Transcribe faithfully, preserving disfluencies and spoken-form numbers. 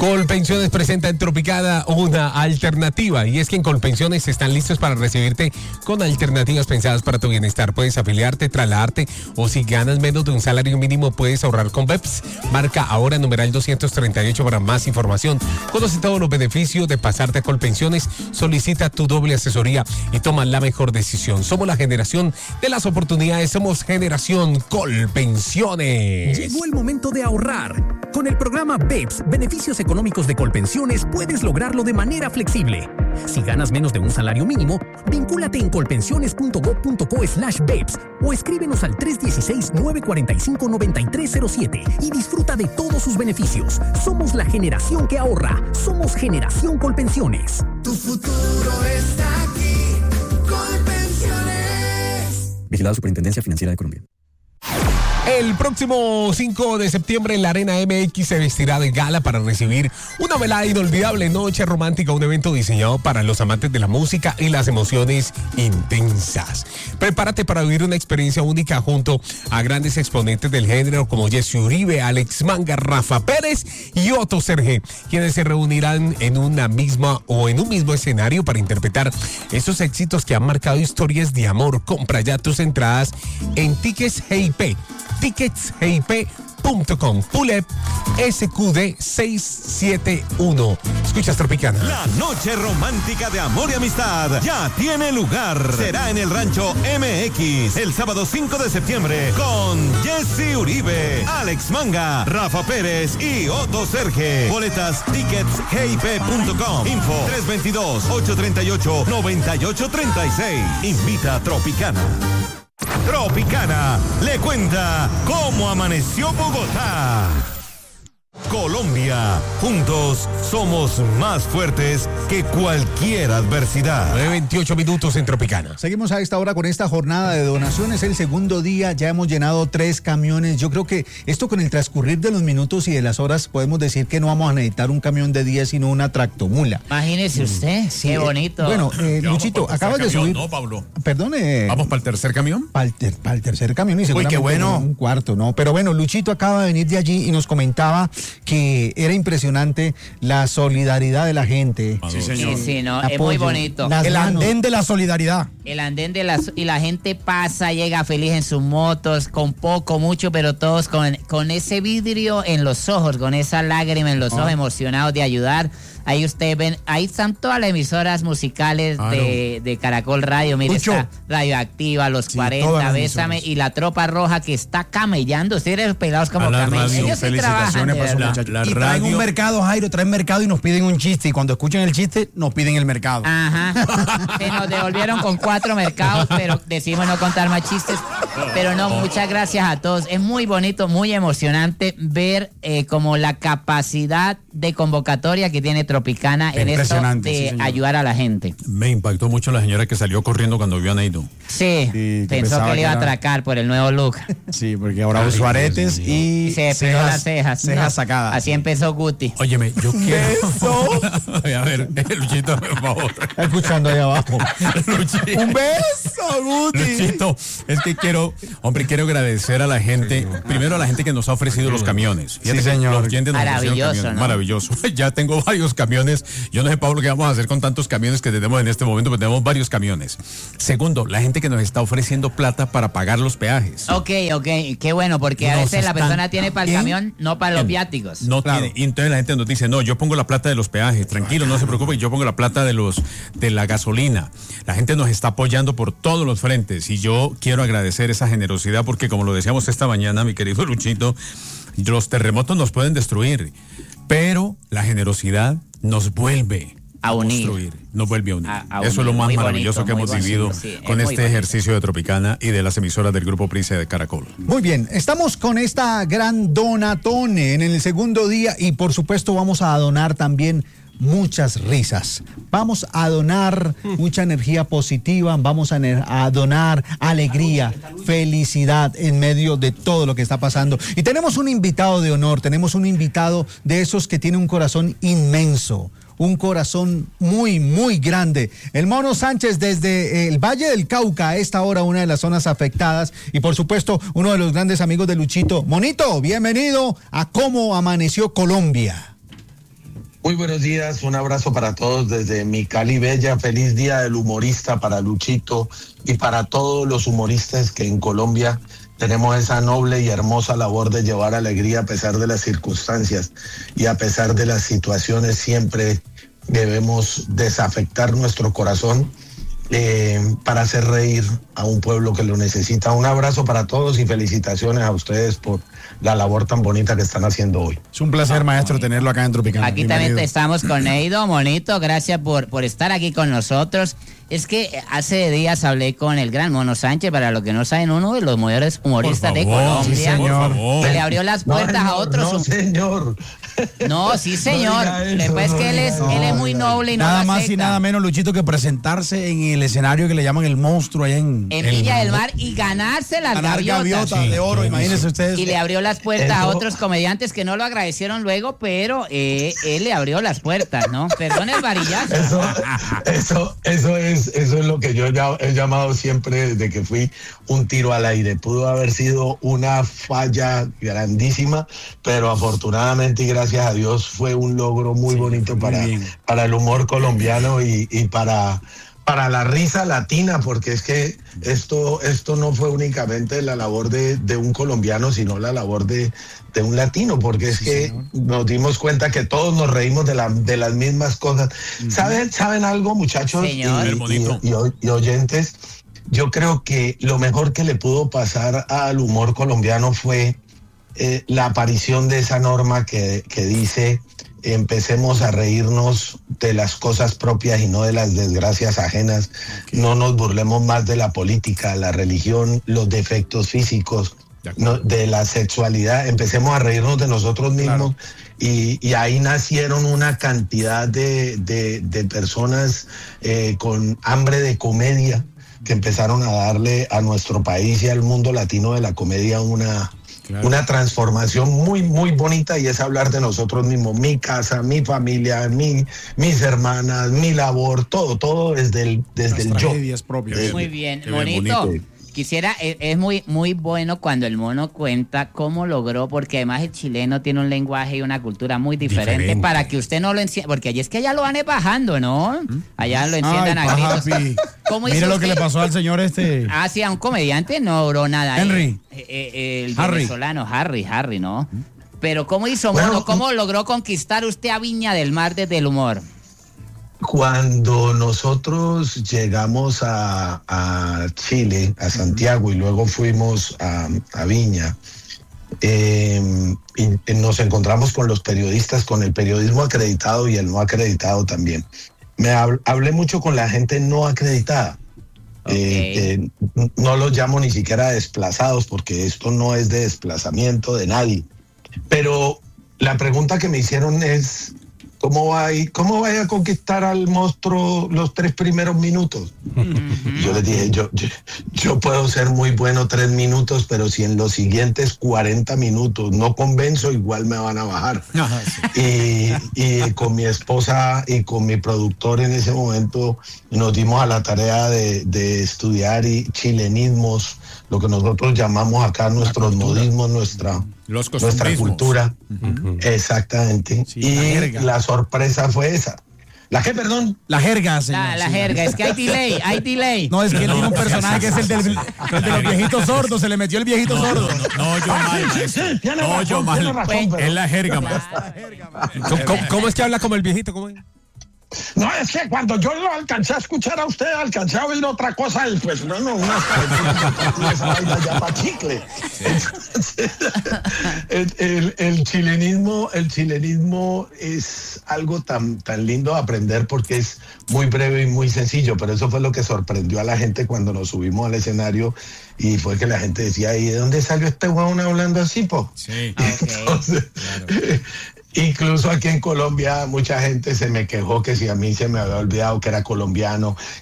Colpensiones presenta en Tropicana una alternativa, y es que en Colpensiones están listos para recibirte con alternativas pensadas para tu bienestar. Puedes afiliarte, trasladarte, o si ganas menos de un salario mínimo puedes ahorrar con B E P S. Marca ahora numeral doscientos treinta y ocho para más información. Conoce todos los beneficios de pasarte a Colpensiones, solicita tu doble asesoría y toma la mejor decisión. Somos la generación de las oportunidades, somos generación Colpensiones. Llegó el momento de ahorrar. Con el programa B E P S, beneficios económicos de Colpensiones, puedes lograrlo de manera flexible. Si ganas menos de un salario mínimo, vincúlate en colpensiones punto gob punto co slash B E P S o escríbenos al tres uno seis, nueve cuatro cinco, nueve tres cero siete y disfruta de todos sus beneficios. Somos la generación que ahorra. Somos Generación Colpensiones. Tu futuro está aquí. Colpensiones. Vigilado Superintendencia Financiera de Colombia. El próximo cinco de septiembre la Arena M X se vestirá de gala para recibir una velada inolvidable, noche romántica, un evento diseñado para los amantes de la música y las emociones intensas. Prepárate para vivir una experiencia única junto a grandes exponentes del género como Jesse Uribe, Alex Manga, Rafa Pérez y Otto Serge, quienes se reunirán en una misma o en un mismo escenario para interpretar esos éxitos que han marcado historias de amor. Compra ya tus entradas en Tickets G I P. tickets g i p punto com. Pulep S Q D seiscientos setenta y uno. Escuchas Tropicana. La noche romántica de amor y amistad ya tiene lugar. Será en el Rancho M X el sábado cinco de septiembre con Jesse Uribe, Alex Manga, Rafa Pérez y Otto Serge. Boletas tickets g i p punto com. Info tres dos dos, ocho tres ocho, nueve ocho tres seis. Invita a Tropicana. Tropicana le cuenta cómo amaneció Bogotá. Colombia, juntos somos más fuertes que cualquier adversidad. nueve veintiocho minutos en Tropicana. Seguimos a esta hora con esta jornada de donaciones, el segundo día, ya hemos llenado tres camiones. Yo creo que esto con el transcurrir de los minutos y de las horas podemos decir que no vamos a necesitar un camión de diez, sino una tractomula. Imagínese usted, Sí, qué eh, bonito. Bueno, eh, Luchito, acabas de subir. No, Pablo. Perdone. ¿Vamos para el tercer camión? Para el, ter, para el tercer camión y seguramente qué bueno. un cuarto, ¿no? Pero bueno, Luchito acaba de venir de allí y nos comentaba que era impresionante la solidaridad de la gente. Sí, Sí, sí, no, es Apoyo, muy bonito. las El manos. andén de la solidaridad. El andén de las y la gente pasa, llega feliz en sus motos, con poco, mucho, pero todos con, con ese vidrio en los ojos, con esa lágrima en los ojos, emocionados de ayudar. Ahí ustedes ven, ahí están todas las emisoras musicales Claro. de, de Caracol Radio. Mire, Lucho. está Radioactiva, Los Sí, todas cuarenta, las Bésame, emisoras. y la Tropa Roja que está camellando. Ustedes pelados como A la camellos. radio, Ellos sí trabajan, de felicitaciones para su verdad. muchacho. La y traen radio- un mercado, Jairo, traen mercado y nos piden un chiste. Y cuando escuchan el chiste, nos piden el mercado. Ajá. Se nos devolvieron con cuatro mercados, pero decimos no contar más chistes. Pero no, muchas gracias a todos. Es muy bonito, muy emocionante ver eh, como la capacidad de convocatoria que tiene Tropicana en esto Impresionante, de sí, señor. ayudar a la gente. Me impactó mucho la señora que salió corriendo cuando vio a Naido. Sí, Sí, que pensó pensaba que le iba a que era- atracar por el nuevo look. Sí, porque ahora Ay, uso aretes Dios mío. y Y se despegó las cejas. Cejas No, sacadas. Así empezó Guti. Óyeme, yo quiero... a ver, Luchito, por favor. Está escuchando ahí abajo. Luchito. ¡Un beso, Guti! Luchito, es que quiero, hombre, quiero agradecer a la gente, primero a la gente que nos ha ofrecido los camiones. Fíjate Sí, que señor. los oyentes nos ofrecieron Maravilloso, camiones. ¿no? Maravilloso. Ya tengo varios camiones. Yo no sé, Pablo, qué vamos a hacer con tantos camiones que tenemos en este momento, pero tenemos varios camiones. Segundo, la gente que nos está ofreciendo plata para pagar los peajes. Ok, ok, qué bueno, porque a Nos veces la están persona tiene para el en- camión, no para los en- viáticos. No Claro. tiene. Y entonces la gente nos dice, no, yo pongo la plata de los peajes, tranquilo, no se preocupe, yo pongo la plata de los de la gasolina. La gente nos está apoyando por todos los frentes y yo quiero agradecer esa generosidad porque como lo decíamos esta mañana, mi querido Luchito, los terremotos nos pueden destruir, pero la generosidad nos vuelve A unir. construir, nos vuelve a unir. A- a Eso es unir. lo más Muy maravilloso bonito, que muy hemos bonito, vivido sí, es con muy este bonito. ejercicio de Tropicana y de las emisoras del Grupo Prince de Caracol. Muy bien, estamos con esta gran donatone en el segundo día y por supuesto vamos a donar también muchas risas. Vamos a donar mucha energía positiva, vamos a, ne- a donar alegría, felicidad en medio de todo lo que está pasando. Y tenemos un invitado de honor, tenemos un invitado de esos que tiene un corazón inmenso. Un corazón muy, muy grande. El Mono Sánchez desde el Valle del Cauca, a esta hora una de las zonas afectadas. Y por supuesto, uno de los grandes amigos de Luchito. Monito, bienvenido a Cómo Amaneció Colombia. Muy buenos días, un abrazo para todos desde mi Cali Bella. Feliz Día del Humorista para Luchito y para todos los humoristas que en Colombia tenemos esa noble y hermosa labor de llevar alegría a pesar de las circunstancias y a pesar de las situaciones. Siempre debemos desafectar nuestro corazón eh, para hacer reír a un pueblo que lo necesita. Un abrazo para todos y felicitaciones a ustedes por la labor tan bonita que están haciendo hoy. Es un placer, maestro, tenerlo acá en Tropicana. Aquí Bienvenido. también estamos con Eido, monito, gracias por, por estar aquí con nosotros. Es que hace días hablé con el gran Mono Sánchez, para los que no saben, uno de los mayores humoristas Por de favor, Colombia. sí, señor. Que le abrió las puertas no, a otros. No, señor. No, sí, señor. No diga eso, Después no que él es, diga él es eso. muy noble y no Nada lo más acepta. y nada menos, Luchito, que presentarse en el escenario que le llaman el monstruo allá en... En Villa del Mar y ganarse las ganar gaviotas. gaviotas de oro, imagínense ustedes. Y le abrió las puertas a Eso- otros comediantes que no lo agradecieron luego, pero eh, él le abrió las puertas, ¿no? Perdón el varillazo. Eso, eso, eso es, eso es lo que yo ya he llamado siempre desde que fui un tiro al aire. Pudo haber sido una falla grandísima, pero afortunadamente y gracias a Dios fue un logro muy Sí, bonito muy para, bien. para el humor colombiano y, y para, para la risa latina, porque es que esto, esto no fue únicamente la labor de, de un colombiano, sino la labor de, de un latino, porque es Sí, que señor. nos dimos cuenta que todos nos reímos de, la, de las mismas cosas. ¿Saben, ¿Saben algo, muchachos? Señor. Y- Hermanito. y, y oy- y oyentes, yo creo que lo mejor que le pudo pasar al humor colombiano fue eh, la aparición de esa norma que, que dice: empecemos a reírnos de las cosas propias y no de las desgracias ajenas. No nos burlemos más de la política, la religión, los defectos físicos, De acuerdo. no, de la sexualidad. Empecemos a reírnos de nosotros mismos. Y, y ahí nacieron una cantidad de, de, de personas eh, con hambre de comedia que empezaron a darle a nuestro país y al mundo latino de la comedia una, Claro. una transformación muy, muy bonita, y es hablar de nosotros mismos, mi casa, mi familia, mi, mis hermanas, mi labor, todo, todo desde el, desde Las el yo. tragedias propias. Muy bien, Qué bien, monito. bonito. Quisiera, es, es muy muy bueno cuando el mono cuenta cómo logró, porque además el chileno tiene un lenguaje y una cultura muy diferente, Diferente. para que usted no lo encienda, porque allí es que allá lo van bajando, ¿no? Allá lo enciendan Ay, a gritos. papi. ¿Cómo Mire hizo lo que usted? le pasó al señor este. Ah, sí, a un comediante no logró nada. Henry. Eh, eh, eh, el Harry. venezolano, Harry, Harry, ¿no? Pero ¿cómo hizo, Bueno, mono? ¿Cómo logró conquistar usted a Viña del Mar desde el humor? Cuando nosotros llegamos a, a Chile, a Santiago, y luego fuimos a, a Viña, eh, y nos encontramos con los periodistas, con el periodismo acreditado y el no acreditado también. Me hab- hablé mucho con la gente no acreditada. Eh, eh, no los llamo ni siquiera desplazados, porque esto no es de desplazamiento de nadie. Pero la pregunta que me hicieron es: ¿cómo va a, ir- cómo va a conquistar al monstruo los tres primeros minutos? Yo les dije, yo, yo, yo puedo ser muy bueno tres minutos, pero si en los siguientes cuarenta minutos no convenzo, igual me van a bajar. Ajá, sí. Y, y con mi esposa y con mi productor en ese momento nos dimos a la tarea de, de estudiar y chilenismos, lo que nosotros llamamos acá nuestros modismos, nuestra, Los nuestra costumbrismos. cultura. Exactamente. Sí, la y jerga. la sorpresa fue esa. ¿La qué, perdón? La jerga, señor. La, la sí. jerga, es que hay delay, hay delay. No, es que él tiene un personaje que es el, del, el de los viejitos sordos. Se le metió el viejito sordo. No, yo mal, maestro. Tiene No, razón, yo mal. tiene razón, pero- Es la jerga, maestro. ¿Cómo, cómo- cómo es que habla como el viejito? ¿Cómo es? No, es que cuando yo lo alcancé a escuchar a usted, alcancé a oír otra cosa, y pues no, no, una esa vaina ya pa' chicle. Entonces, el, el- el chilenismo, el chilenismo es algo tan, tan lindo de aprender, porque es muy breve y muy sencillo, pero eso fue lo que sorprendió a la gente cuando nos subimos al escenario, y fue que la gente decía: ¿y de dónde salió este huevón hablando así, po? Sí. Entonces, incluso aquí en Colombia mucha gente se me quejó que si a mí se me había olvidado que era colombiano,